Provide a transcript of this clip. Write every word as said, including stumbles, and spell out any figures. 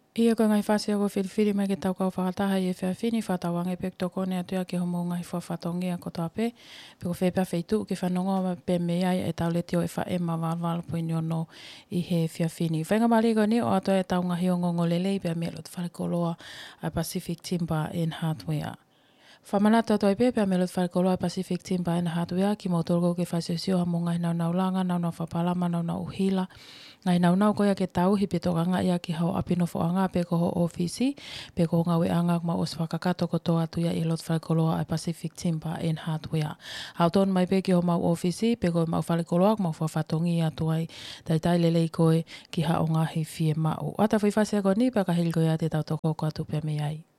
Ia ko ngai whasi ako whiriwhiri mai ke tau kau whakataha i e whiawhini whatawange pek toko nea tuia ki homo ngai whawhatongia ko tape. Pe ko whepea wheitu ki whanonga pe mea e tau le tio e wha ema walwala poini ono i he whiawhini. Whainga mariko ni o ato e tau ngahi o ngongo lelei pe mea lot whalekoloa a Pacific Timber and Hardware. Whamanata toi pe pe melot whalekoloa Pacific Timber and Hardware ki motoro ke whasesio ha mo ngai nau nau langa, nau nau whapalama, nau nau uhila. Ngai nau nau koia ke tau hi peto anga ia ki hau apino fo anga pe ko ho ofisi pe ko ngau e anga ma os whakakato ko toa tuia i lot whalekoloa a Pacific Timber and Hardware. Hau ton mai pe ki ho mau ofisi pe ko mau whalekoloa mau whawhatongi atuai tai tai lelei koe ki hao ngahi fie mau. Ata whai whasia ko ni pa ka hili koia te tau toko ko atu pe me ai.